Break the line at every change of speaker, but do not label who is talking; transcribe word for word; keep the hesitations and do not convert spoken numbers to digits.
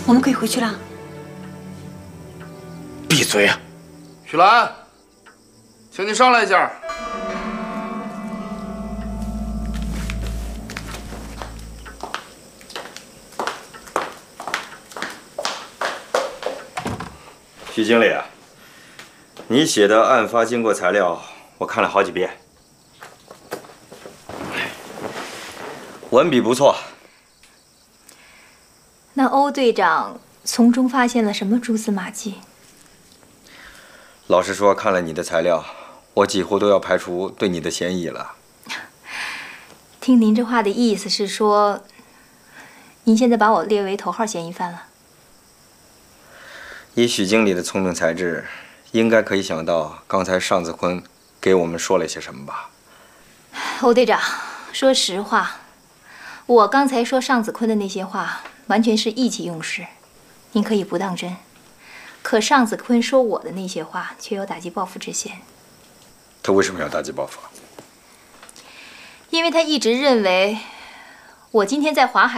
我们可以回去了。
闭嘴啊！
许兰，请你上来一下。
许经理啊，你写的案发经过材料我看了好几遍，文笔不错。
那欧队长从中发现了什么蛛丝马迹？
老实说，看了你的材料，我几乎都要排除对你的嫌疑了。
听您这话的意思是说，您现在把我列为头号嫌疑犯了？
以许经理的聪明才智，应该可以想到刚才尚子坤给我们说了些什么吧？
欧队长，说实话，我刚才说尚子坤的那些话，完全是意气用事，您可以不当真。可尚子坤说我的那些话，却有打击报复之嫌。
他为什么要打击报复？
因为他一直认为，我今天在华海。